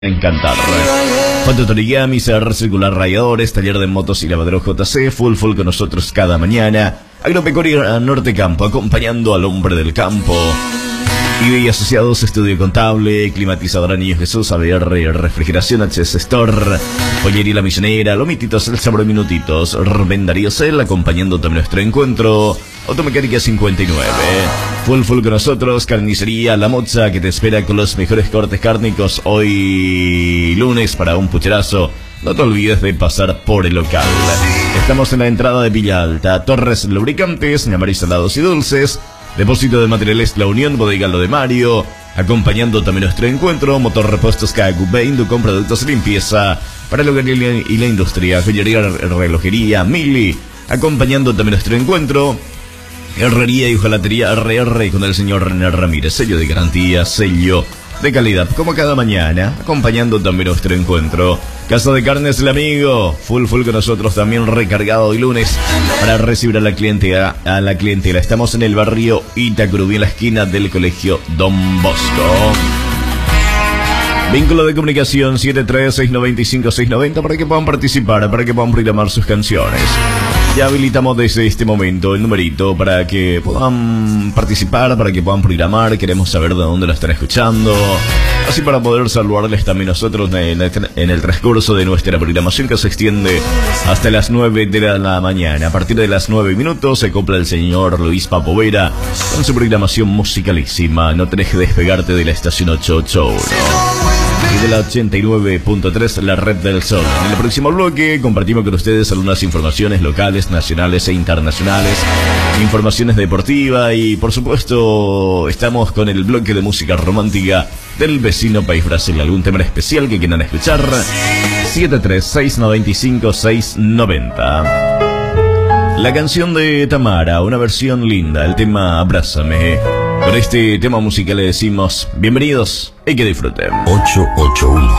Encantar. Foto Torigami, CR Circular Rayadores, taller de motos y lavadero JC, full con nosotros cada mañana. Agropecuaria Norte Campo, acompañando al hombre del campo. Y asociados, estudio contable, climatizadora Niño Jesús, ABR, refrigeración HS Store, pollería La Millonera, Lomititos, el sabor de minutitos, Rubén Darío Cel, acompañando también nuestro encuentro. Automecánica 59, full con nosotros, carnicería La Moza, que te espera con los mejores cortes cárnicos hoy lunes para un pucherazo. No te olvides de pasar por el local. Estamos en la entrada de Villa Alta, Torres Lubricantes, Ñamari Salados y Dulces, Depósito de Materiales La Unión, Bodega Lo de Mario, acompañando también nuestro encuentro, Motor Repuestos KQ20, Inducom, productos de limpieza para el hogar y la industria, joyería, relojería, Mili, acompañando también nuestro encuentro, herrería y hojalatería RR con el señor René Ramírez, sello de garantía, sello de calidad, como cada mañana, acompañando también nuestro encuentro. Casa de Carnes El Amigo, full con nosotros también, recargado hoy lunes para recibir a la clientela. Estamos en el barrio Itacurubí, en la esquina del colegio Don Bosco. Vínculo de comunicación 73695-690 para que puedan participar, para que puedan programar sus canciones. Ya habilitamos desde este momento el numerito para que puedan participar, para que puedan programar. Queremos saber de dónde lo están escuchando, así para poder saludarles también nosotros en el transcurso de nuestra programación, que se extiende hasta las 9 de la mañana. A partir de las 9 minutos se acopla el señor Luis Papovera con su programación musicalísima. No tenés que despegarte de la estación 881 y de la 89.3, la red del sol. En el próximo bloque compartimos con ustedes algunas informaciones locales, nacionales e internacionales, informaciones deportivas y por supuesto estamos con el bloque de música romántica del vecino país Brasil. Algún tema especial que quieran escuchar, 73695-690. La canción de Tamara, una versión linda, el tema Abrázame. Con este tema musical le decimos bienvenidos y que disfruten. 881